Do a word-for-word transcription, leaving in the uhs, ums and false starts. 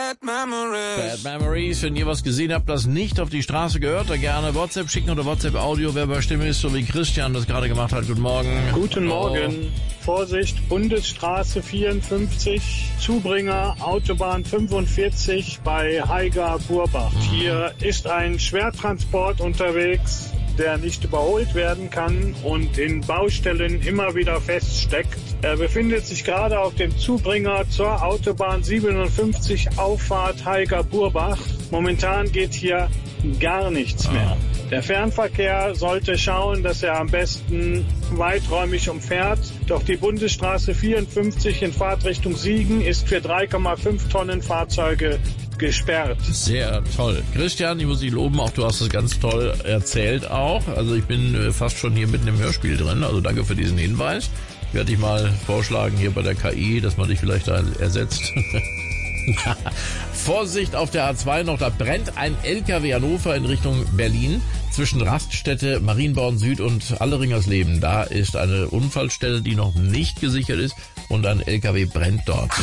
Bad Memories. Bad Memories. Wenn ihr was gesehen habt, das nicht auf die Straße gehört, dann gerne WhatsApp schicken oder WhatsApp-Audio, wer bei Stimme ist, so wie Christian das gerade gemacht hat. Guten Morgen. Guten Morgen. Oh. Vorsicht, Bundesstraße vierundfünfzig, Zubringer, Autobahn fünfundvierzig bei Haiger-Burbach. Mhm. Hier ist ein Schwertransport unterwegs, der nicht überholt werden kann und in Baustellen immer wieder feststeckt. Er befindet sich gerade auf dem Zubringer zur Autobahn siebenundfünfzig, Auffahrt Haiger-Burbach. Momentan geht hier gar nichts mehr. Der Fernverkehr sollte schauen, dass er am besten weiträumig umfährt. Doch die Bundesstraße vierundfünfzig in Fahrtrichtung Siegen ist für drei Komma fünf Tonnen Fahrzeuge gesperrt. Sehr toll. Christian, ich muss dich loben, auch du hast es ganz toll erzählt auch. Also ich bin fast schon hier mitten im Hörspiel drin, also danke für diesen Hinweis. Ich werde dich mal vorschlagen hier bei der K I, dass man dich vielleicht da ersetzt. Vorsicht auf der A zwei noch, da brennt ein L K W Hannover in Richtung Berlin zwischen Raststätte, Marienborn Süd und Alleringersleben. Da ist eine Unfallstelle, die noch nicht gesichert ist und ein L K W brennt dort.